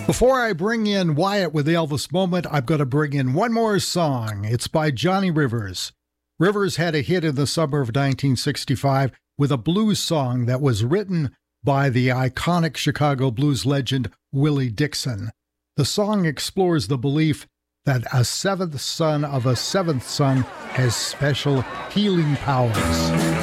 Before I bring in Wyatt with the Elvis Moment, I've got to bring in one more song. It's by Johnny Rivers. Rivers had a hit in the summer of 1965 with a blues song that was written by the iconic Chicago blues legend Willie Dixon. The song explores the belief that a seventh son of a seventh son has special healing powers.